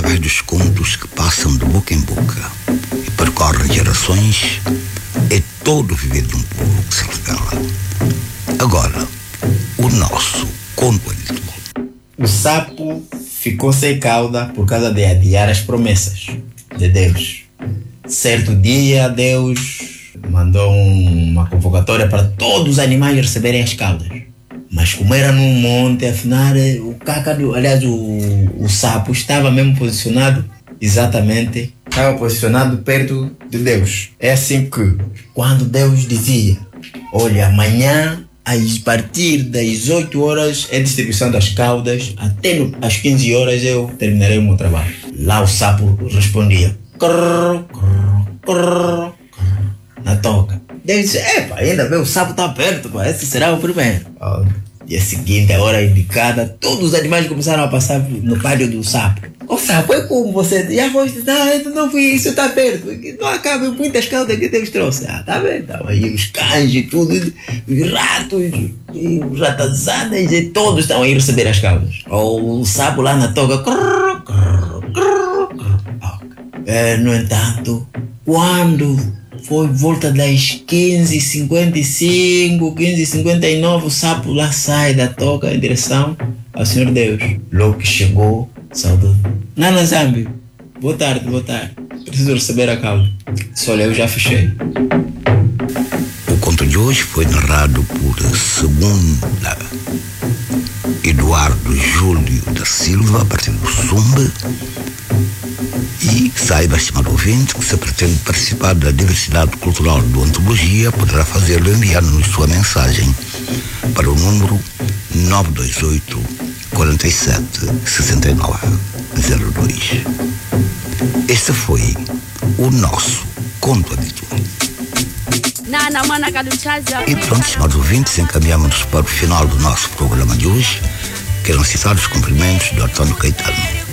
através dos contos que passam de boca em boca e percorrem gerações, é todo viver de um povo que se revela. Agora, o nosso conto habitual. O sapo ficou sem cauda por causa de adiar as promessas de Deus. Certo dia, Deus mandou uma convocatória para todos os animais receberem as caudas. Mas como era num monte, afinal, o sapo estava mesmo posicionado, estava posicionado perto de Deus. É assim que, quando Deus dizia, olha, amanhã, a partir das 8 horas é distribuição das caudas, até às 15 horas eu terminarei o meu trabalho. Lá o sapo respondia, crrr, crrr, crrr, na toca. Deus disse, ainda bem, o sapo está perto, esse será o primeiro. Dia seguinte, a hora indicada, todos os animais começaram a passar no pátio do sapo. O sapo, é como você? Já foi, não vi isso, está perto. Não acaba muitas caudas que Deus trouxe. Tá bem, então. Aí os cães e tudo, os ratos, e os ratazadas, e todos estão aí receber as caudas. O sapo lá na toga. No entanto, quando foi volta das 15h55, 15h59, o sapo lá sai da toca em direção ao Senhor Deus. Logo que chegou, saudou. Nana Zambi, boa tarde. Preciso receber a cauda. Só eu já fechei. O conto de hoje foi narrado por Segunda Eduardo Júlio da Silva, a partir do Sumbe. E saiba, estimado ouvinte, que se pretende participar da diversidade cultural do Antologia, poderá fazê-lo enviando-nos sua mensagem para o número 928 47 69 02. Este foi o nosso conto habitual. E pronto, estimados ouvintes, encaminhamos-nos para o final do nosso programa de hoje. Quero citar os cumprimentos do Antônio Caetano.